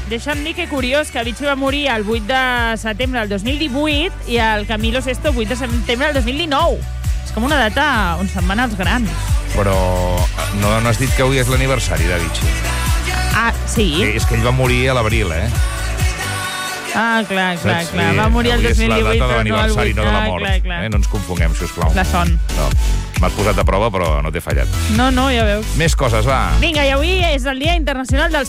Deixa'm dir que curiós que Avicii va morir el 8 de setembre del 2018 i el Camilo Sesto el 8 de setembre del 2019. És com una data on se'n van els grans. Però no has dit que avui és l'aniversari d'Avicii. Ah, sí? És que ell va morir a l'abril, Ah, clar. Saps? Va morir el 2018, és la data de l'aniversari, no de la mort. Clar. No ens confonguem, sisplau. La son. No, m'has posat a prova, però no t'he fallat. No, ja veus. Més coses, va. Vinga, i avui és el Dia Internacional dels